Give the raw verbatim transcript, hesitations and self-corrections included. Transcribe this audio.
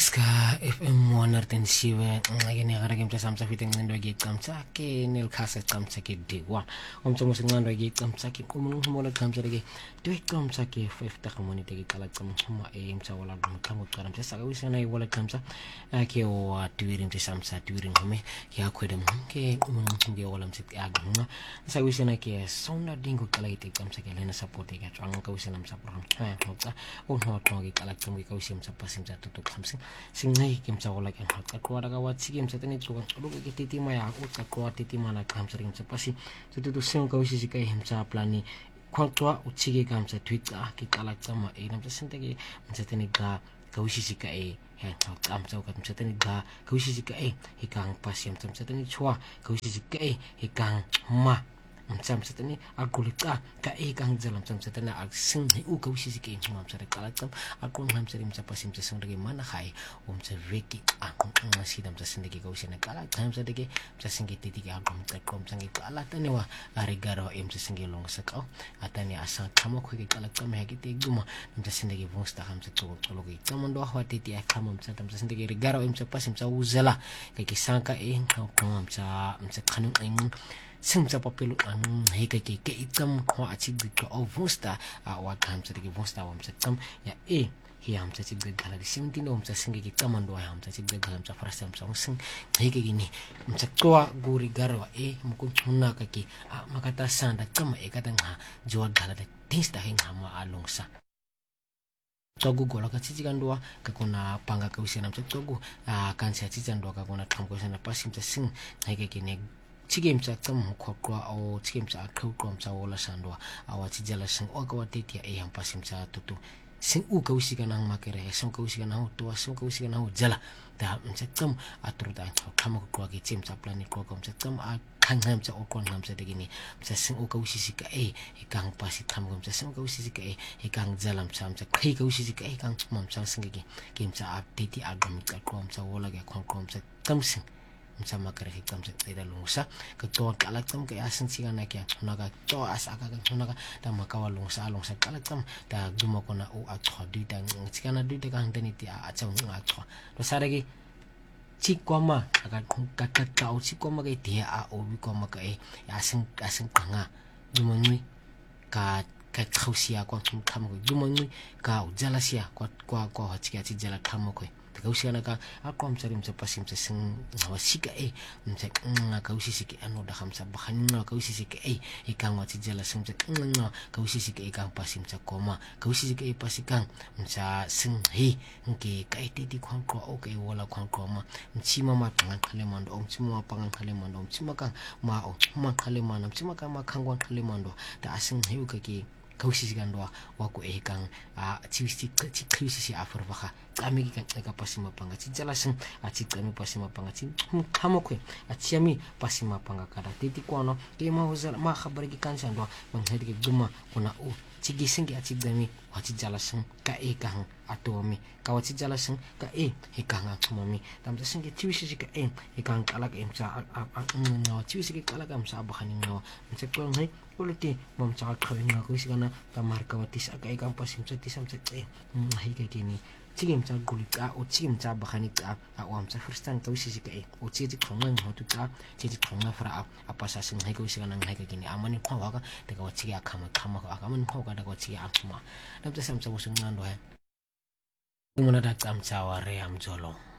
Ska F M one hundred seven ngene gara ke mtsa samsa fiteng ndo ke kamtsa ke nel khasa kamtsa ke d one umtsa mo singando ke kamtsa ke kumu mola kamtsa ke to kamtsa ke five ta khamoni te ke kala tsam khuma e mtsa wala dum khamu tsara mtsa saka wisana e wala kamtsa ke o atuiri mtsa samsa atuiri ngome ya kwede mo ke kumu nge wala mtsa ke aguma saka wisana ke sonda dingo kala ite kamtsa ke lena support ke tsanga ka wisana mtsa program tsa o no to ke kala tsam ke wisana mtsa pasimtsa tutu khamsi singai ke mtsa gola ke ngaka kwa daga wa tsike mtsa tene tsuka lo ke titima ya ko tsa kwa titima na khamsa ring mtsa pasi tutu tu senga ka wisisi ka mtsa plani kwatwa utsike ka mtsa twitsa ke kala tsama e mtsa senteke mtsa tene ga ka wisisi ka e ya tsa mtsa ka mtsa tene ga ka wisisi ka e ikang pasi mtsa mtsa tene chwa ka wisisi ka e ikang ma mtsa mtsa tene akulika ka e kang zela mtsa mtsa tene aksing u ka wisisi ke mtsa mtsa kala tsam akon mtsa mtsa pasi mtsa sendeke mana khai umtsa veki akon ngasida mtsa sendeke ka wisina kala mtsa deke mtsa singe titi ka akon mtsa kom sange kala tane wa arigaro mtsa singe long sakao atani asa kama khwe kala tsam ya kite guma mtsa sendeke vonsta mtsa to tsolo ke tsamondo wa titi ya kama mtsa mtsa sendeke rigaro mtsa pasi mtsa uzela ka kisanka e ngakon mtsa mtsa khanu eng simtsa papelo an heke ke ke itam ko achi bito of vosta a wa kamtsa de vosta wa mtsa tsam ya e hi amtsa chi gbe gala seventeen o mtsa singe ke kamando ya amtsa chi gbe gala mtsa farasa mtsa sing heke gini mtsa toa guri garwa e mukun chunna ka ki makata sanda kama e kata nga jwa gala de tinsta hinga ma alongsa togu gola ka chichi kandwa ka kuna panga ka usena mtsa togu a kansia chichi ndwa ka kuna thamko sana pasi mtsa sing heke gini chige mtsa tsam khokwa o chige mtsa khokwa mtsa wala sandwa awa chijala sing o ka wateti ya e ampasi mtsa tutu sing u ka usika nang makere sing ka usika nang to sing ka usika nang jala da mtsa tsam atruda khama khokwa ke chimtsa plani ko ka mtsa tsam a khanga mtsa o kon mtsa degini mtsa sing u ka usisika e ikang pasi thamgo mtsa sing ka usisika e ikang jala mtsa mtsa khai ka usisika e kang mtsa singege ke mtsa update agam ka ko mtsa wala ke kon ko mtsa tamsing mtsa makare hikam sa tseda lungsa ka to kala tsam ka asin siga na kya naga to asa ka ka naga ta makawa lungsa lungsa kala tsam ta duma kona o a tho du ta tsika na du ta ka ndani ti a tsam nga tho to saregi chikwama aka ka ka ka o chikwama ka ti a o bi kwama ka e asin asin kanga duma nui ka ka khausia kwa khamo duma nui ka o jalasia kwa kwa kwa hachiya chi jala khamo ko ka usana ka akom sari mtsa pasi mtsa sing nawasika e mtsa nga ka usisike ano da khamsa bakhanna ka usisike e ikangwa tijala sing mtsa nga ka usisike e kang pasi mtsa koma ka usisike e pasi kang mtsa sing he nke ka ititi khon ko o ke wala khon ko ma mtsima ma panga khale mando o mtsima ma panga khale mando mtsima ka ma o ma khale mana mtsima ka ma khangwa khale mando da asing he ka ke kausi gandwa wako e kang a chiwisi chi chiwisi aforbaha kami kan ka pasima panga chi jalasing a chi kami pasima panga chi khamokwe a chiami pasima panga kada titi kono ke ma hozal ma khabar ki kan sandwa mang hedi ke duma kona o chi gisingi a chi dami wa chi jalasing ka e kang atomi ka wa chi jalasing ka e he kang atomi tam singi chiwisi ka e he kang kalak emsa a no chiwisi ke kalak amsa bakhani no mse ko ngai kuliti mom cha khawin nga ko sigana ta marka watis aka ikang pasim sa tisam sa e hi ka kini chigim cha gulika o chigim cha bakhani ta a wam sa first time to sisi ka e o chiji khonga ho tu ta chiji khonga fra apa sa sing hai ko sigana ngai ka kini amani khwa ka ta ka chigi akama khama ka amani khwa ka ta ka chigi akama dam ta sam sa usung ngando he muna da tam cha wa re am jolo